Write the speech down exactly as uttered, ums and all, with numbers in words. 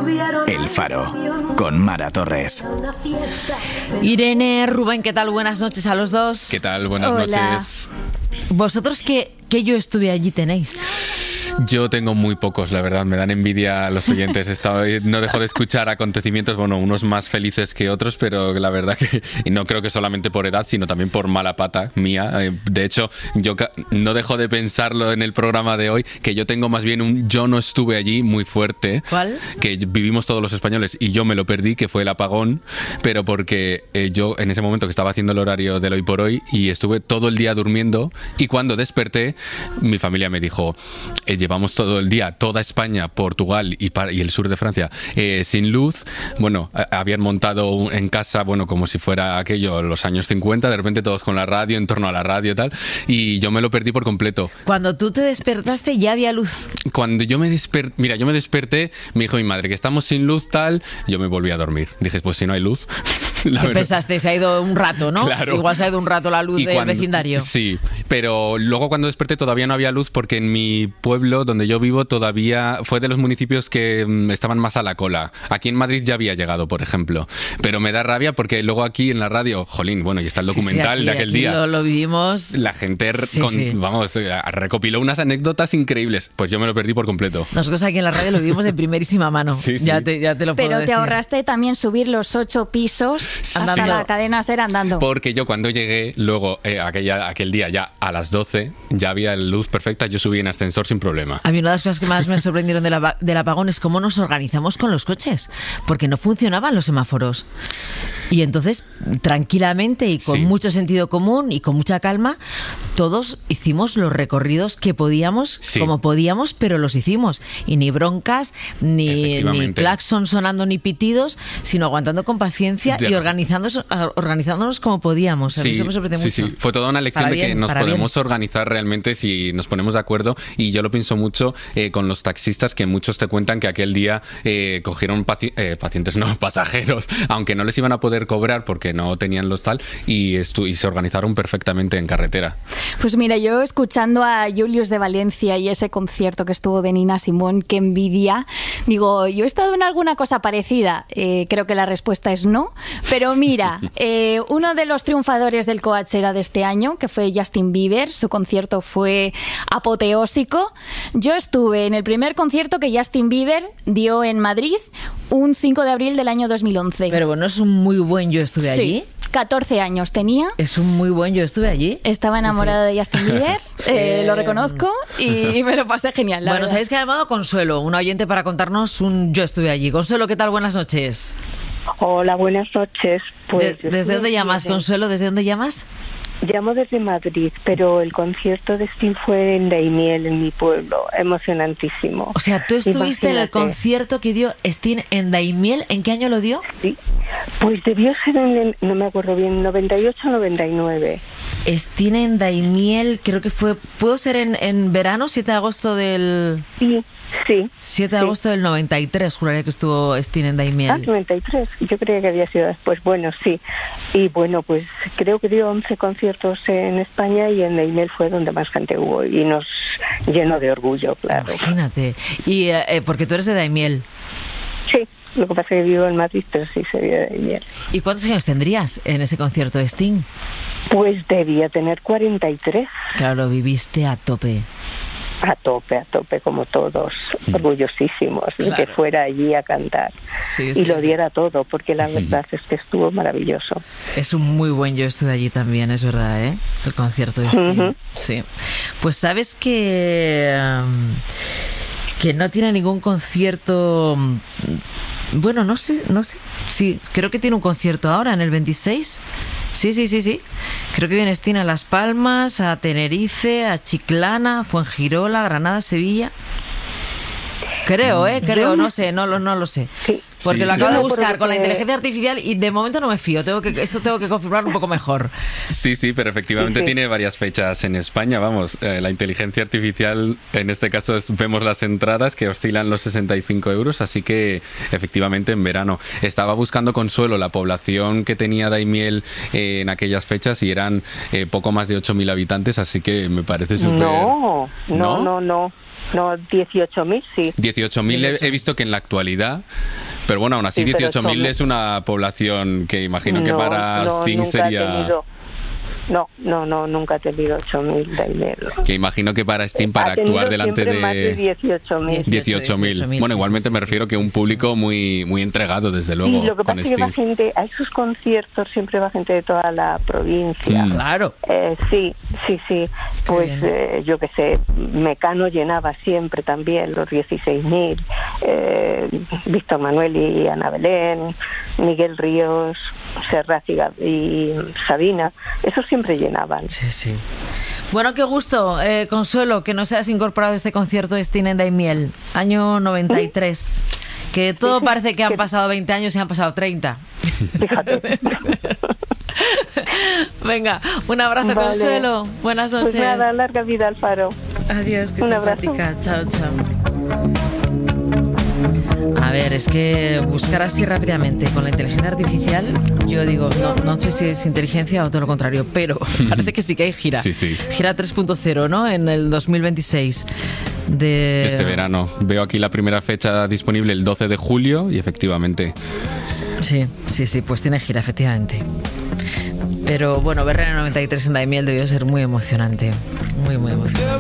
El Faro, con Mara Torres. Irene, Rubén, ¿qué tal? Buenas noches a los dos. ¿Qué tal? Buenas Hola. noches. ¿Vosotros qué, qué yo estuve allí tenéis? Yo tengo muy pocos, la verdad, me dan envidia a los oyentes. He estado, no dejo de escuchar acontecimientos, bueno, unos más felices que otros, pero la verdad que, y no creo que solamente por edad, sino también por mala pata mía. De hecho, yo no dejo de pensarlo en el programa de hoy, que yo tengo más bien un yo no estuve allí muy fuerte. ¿Cuál? Que vivimos todos los españoles y yo me lo perdí, que fue el apagón, pero porque eh, yo en ese momento que estaba haciendo el horario del Hoy por Hoy y estuve todo el día durmiendo, y cuando desperté, mi familia me dijo, eh, llevamos todo el día, toda España, Portugal y, para, y el sur de Francia eh, sin luz. Bueno, a, habían montado un, en casa, bueno, como si fuera aquello, los años cincuenta, de repente todos con la radio, en torno a la radio y tal, y yo me lo perdí por completo. Cuando tú te despertaste ya había luz. Cuando yo me desperté, mira, yo me desperté, me dijo mi madre que estamos sin luz tal, yo me volví a dormir. Dije, pues si no hay luz... ¿Qué pensaste? Se ha ido un rato, ¿no? Claro. Igual se ha ido un rato la luz Y del cuando, vecindario. Sí, pero luego cuando desperté todavía no había luz porque en mi pueblo, donde yo vivo, todavía fue de los municipios que mm, estaban más a la cola. Aquí en Madrid ya había llegado, por ejemplo. Pero me da rabia porque luego aquí en la radio, jolín, bueno, y está el documental sí, sí, aquí, de aquel aquí día. Lo, lo vivimos. La gente, Sí, con, sí. vamos, eh, recopiló unas anécdotas increíbles. Pues yo me lo perdí por completo. Nosotros aquí en la radio lo vivimos de primerísima mano. Sí, sí. Ya, te, ya te lo puedo Pero decir. te ahorraste también subir los ocho pisos hasta Andando. la cadena ser andando. Porque yo cuando llegué, luego, eh, aquella, aquel día ya a las doce, ya había luz perfecta, yo subí en ascensor sin problema. A mí una de las cosas que más me sorprendieron del, apa- del apagón es cómo nos organizamos con los coches, porque no funcionaban los semáforos. Y entonces, tranquilamente y con Sí. mucho sentido común y con mucha calma, todos hicimos los recorridos que podíamos, Sí. como podíamos, pero los hicimos. Y ni broncas, ni, ni Efectivamente. claxon sonando, ni pitidos, sino aguantando con paciencia De- y organizándonos, organizándonos como podíamos. A mí Sí, eso me sorprendió sí, mucho. sí. Fue toda una lección Para de que bien, nos para bien. podemos organizar realmente si nos ponemos de acuerdo, y yo lo pienso mucho eh, con los taxistas, que muchos te cuentan que aquel día eh, cogieron paci- eh, pacientes, no, pasajeros, aunque no les iban a poder cobrar porque no tenían los tal, y, estu- y se organizaron perfectamente en carretera. Pues mira, yo escuchando a Julius de Valencia y ese concierto que estuvo de Nina Simone, qué envidia, digo, ¿yo he estado en alguna cosa parecida? Eh, creo que la respuesta es no, pero mira, eh, uno de los triunfadores del Coachella de este año, que fue Justin Bieber, su concierto fue apoteósico. Yo estuve en el primer concierto que Justin Bieber dio en Madrid un cinco de abril del año dos mil once. Pero bueno, es un muy buen yo estuve Sí, allí. catorce años tenía. Es un muy buen yo estuve allí. Estaba enamorada Sí, de Justin Bieber, eh, Eh, lo reconozco, y me lo pasé genial. la Bueno, verdad. sabéis que ha llamado Consuelo, una oyente, para contarnos un yo estuve allí. Consuelo, ¿qué tal? Buenas noches. Hola, buenas noches. Pues De- yo ¿Desde estuve dónde llamas, en- Consuelo? ¿Desde dónde llamas? Llamo desde Madrid, pero el concierto de Sting fue en Daimiel, en mi pueblo. Emocionantísimo. O sea, tú estuviste en el Imagínate. concierto que dio Sting en Daimiel. ¿En qué año lo dio? Sí. Pues debió ser en el, no me acuerdo bien, noventa y ocho o noventa y nueve. Sting en Daimiel, creo que fue... ¿Pudo ser en, en verano, siete de agosto del... Sí, sí. siete de Sí. agosto del noventa y tres, juraría que estuvo Sting en Ah, Daimiel. noventa y tres. Yo creía que había sido después. Bueno, sí. Y bueno, pues creo que dio once conciertos en España y en Daimiel fue donde más gente hubo y nos llenó de orgullo, claro. Imagínate. Y eh, eh, porque tú eres de Daimiel. Sí, lo que pasa es que vivo en Madrid, pero sí se vio de Daimiel. ¿Y cuántos años tendrías en ese concierto de Sting? Pues debía tener cuarenta y tres. Claro, lo viviste a tope. A tope, a tope, como todos, orgullosísimos de que Claro. fuera allí a cantar Sí, y sí, lo sí. diera todo, porque la verdad es que estuvo maravilloso. Es un muy buen yo estuve allí también, es verdad, ¿eh? El concierto de Sting. Ujú. Sí. Pues sabes que... um, que no tiene ningún concierto... um, Bueno, no sé, no sé. Sí, creo que tiene un concierto ahora, en el veintiséis. Sí, sí, sí, sí. Creo que viene Sting a Las Palmas, a Tenerife, a Chiclana, Fuengirola, Granada, Sevilla. Creo, ¿eh? Creo, no sé, no lo, no lo sé. Sí. Porque Sí, lo sí, acabo sí. de No, buscar porque- con la inteligencia artificial y de momento no me fío. Tengo que, esto tengo que confirmar un poco mejor. Sí, sí, pero efectivamente Sí, sí. tiene varias fechas en España. Vamos, eh, la inteligencia artificial, en este caso es- vemos las entradas que oscilan los sesenta y cinco euros, así que efectivamente en verano. Estaba buscando, Consuelo, la población que tenía Daimiel eh, en aquellas fechas y eran eh, poco más de ocho mil habitantes, así que me parece súper... No, no, no, no, no, dieciocho mil, sí. dieciocho dieciocho mil he, he visto que en la actualidad, pero bueno, aún así Sí, pero dieciocho mil somos- es una población que imagino que No, para no, Sting nunca ha sería... tenido- No, no, no, nunca ha tenido ocho mil de dinero. Que imagino que para Sting, para Ha tenido actuar delante siempre más de de dieciocho mil. dieciocho mil. Bueno, sí, igualmente sí, me sí, refiero sí, que un público muy, muy entregado, desde luego, Y lo que con pasa es que va Sting. gente, a esos conciertos siempre va gente de toda la provincia. Mm. Claro. Eh, sí, sí, sí. Qué Pues bien. eh, yo qué sé, Mecano llenaba siempre también los dieciséis mil. Eh, Víctor Manuel y Ana Belén, Miguel Ríos, Serrat y, Gab- y Sabina, esos siempre llenaban. Sí, sí. Bueno, qué gusto, eh, Consuelo, que nos hayas incorporado a este concierto de Sting en Daimiel, año noventa y tres. Que todo Sí, parece que han que- pasado veinte años y han pasado treinta. Fíjate. Venga, un abrazo, Vale. Consuelo. Buenas Pues noches. nada, larga vida al Faro. Adiós, qué Un abrazo. simpática. Chao, chao. A ver, es que buscar así rápidamente con la inteligencia artificial, yo digo, no, no sé si es inteligencia o todo lo contrario, pero parece que sí que hay gira. Sí, sí. Gira tres punto cero, ¿no? En el dos mil veintiséis. De... Este verano. Veo aquí la primera fecha disponible el doce de julio y efectivamente... Sí, sí, sí, pues tiene gira, efectivamente. Pero bueno, verla en el noventa y tres en Daimiel debió ser muy emocionante. Muy, muy emocionante.